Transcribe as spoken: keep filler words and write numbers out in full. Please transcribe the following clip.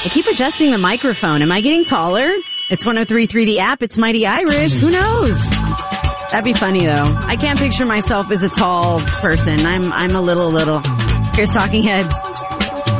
I keep adjusting the microphone. Am I getting taller? It's one oh three point three the app. It's Mighty Iris. Who knows? That'd be funny, though. I can't picture myself as a tall person. I'm I'm a little, little. Here's Talking Heads.